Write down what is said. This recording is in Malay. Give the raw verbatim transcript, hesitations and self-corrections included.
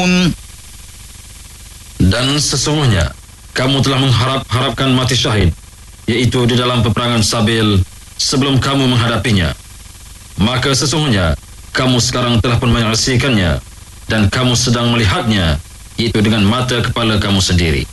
Dan sesungguhnya kamu telah mengharap-harapkan mati syahid, yaitu di dalam peperangan Sabil, sebelum kamu menghadapinya. Maka sesungguhnya kamu sekarang telah pun menyaksikannya, dan kamu sedang melihatnya, yaitu dengan mata kepala kamu sendiri.